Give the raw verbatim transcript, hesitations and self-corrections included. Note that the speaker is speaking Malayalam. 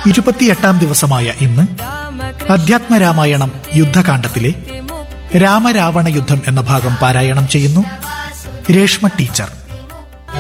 ഇരുപത്തിയെട്ടാം ദിവസമായ ഇന്ന് അധ്യാത്മരാമായണം യുദ്ധകാണ്ഡത്തിലെ രാമരാവണ യുദ്ധം എന്ന ഭാഗം പാരായണം ചെയ്യുന്നു രേഷ്മ ടീച്ചർ.